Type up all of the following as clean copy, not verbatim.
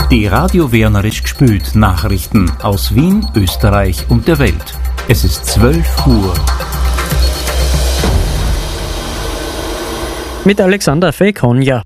Die Radio Wernerisch gspült Nachrichten aus Wien, Österreich und der Welt. Es ist 12 Uhr. Mit Alexander Fekonja.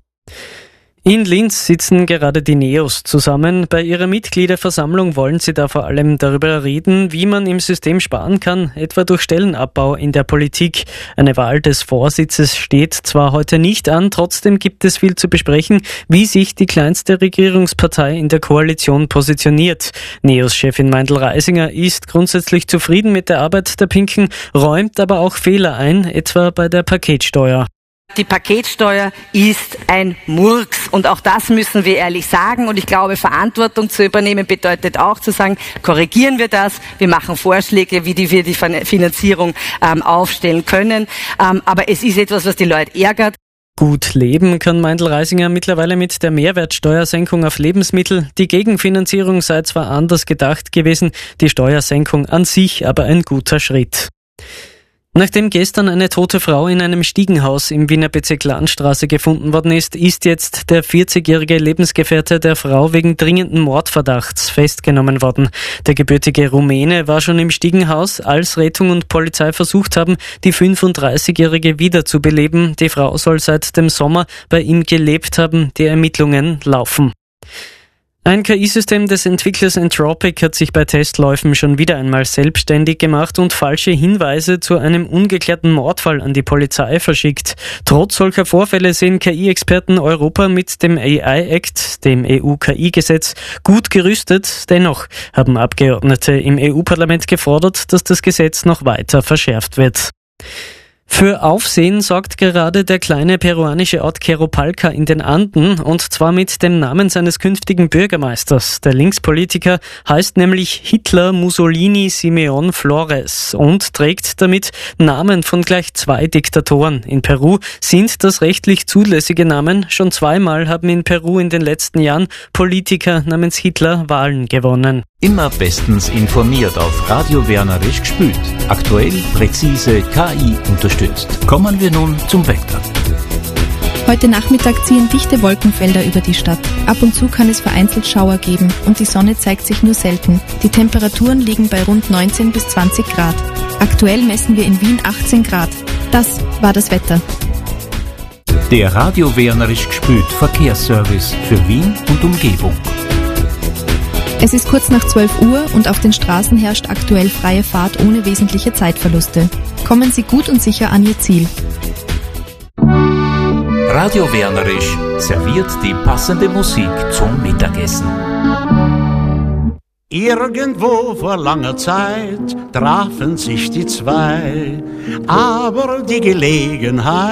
In Linz sitzen gerade die NEOS zusammen. Bei ihrer Mitgliederversammlung wollen sie da vor allem darüber reden, wie man im System sparen kann, etwa durch Stellenabbau in der Politik. Eine Wahl des Vorsitzes steht zwar heute nicht an, trotzdem gibt es viel zu besprechen, wie sich die kleinste Regierungspartei in der Koalition positioniert. NEOS-Chefin Meindl-Reisinger ist grundsätzlich zufrieden mit der Arbeit der Pinken, räumt aber auch Fehler ein, etwa bei der Paketsteuer. Die Paketsteuer ist ein Murks und auch das müssen wir ehrlich sagen, und ich glaube, Verantwortung zu übernehmen bedeutet auch zu sagen, korrigieren wir das, wir machen Vorschläge, wie wir die Finanzierung aufstellen können, aber es ist etwas, was die Leute ärgert. Gut leben kann Meindl-Reisinger mittlerweile mit der Mehrwertsteuersenkung auf Lebensmittel. Die Gegenfinanzierung sei zwar anders gedacht gewesen, die Steuersenkung an sich aber ein guter Schritt. Nachdem gestern eine tote Frau in einem Stiegenhaus im Wiener Bezirk Landstraße gefunden worden ist, ist jetzt der 40-jährige Lebensgefährte der Frau wegen dringenden Mordverdachts festgenommen worden. Der gebürtige Rumäne war schon im Stiegenhaus, als Rettung und Polizei versucht haben, die 35-jährige wiederzubeleben. Die Frau soll seit dem Sommer bei ihm gelebt haben. Die Ermittlungen laufen. Ein KI-System des Entwicklers Anthropic hat sich bei Testläufen schon wieder einmal selbstständig gemacht und falsche Hinweise zu einem ungeklärten Mordfall an die Polizei verschickt. Trotz solcher Vorfälle sehen KI-Experten Europa mit dem AI-Act, dem EU-KI-Gesetz, gut gerüstet. Dennoch haben Abgeordnete im EU-Parlament gefordert, dass das Gesetz noch weiter verschärft wird. Für Aufsehen sorgt gerade der kleine peruanische Ort Queropalca in den Anden, und zwar mit dem Namen seines künftigen Bürgermeisters. Der Linkspolitiker heißt nämlich Hitler Mussolini Simeón Flores und trägt damit Namen von gleich 2 Diktatoren. In Peru sind das rechtlich zulässige Namen. Schon 2-mal haben in Peru in den letzten Jahren Politiker namens Hitler Wahlen gewonnen. Immer bestens informiert auf Radio Wernerisch gspült. Aktuell, präzise, KI unterstützt. Kommen wir nun zum Wetter. Heute Nachmittag ziehen dichte Wolkenfelder über die Stadt. Ab und zu kann es vereinzelt Schauer geben und die Sonne zeigt sich nur selten. Die Temperaturen liegen bei rund 19 bis 20 Grad. Aktuell messen wir in Wien 18 Grad. Das war das Wetter. Der Radio Wernerisch gspült Verkehrsservice für Wien und Umgebung. Es ist kurz nach 12 Uhr und auf den Straßen herrscht aktuell freie Fahrt ohne wesentliche Zeitverluste. Kommen Sie gut und sicher an Ihr Ziel. Radio Wernerisch serviert die passende Musik zum Mittagessen. Irgendwo vor langer Zeit trafen sich die zwei, aber die Gelegenheit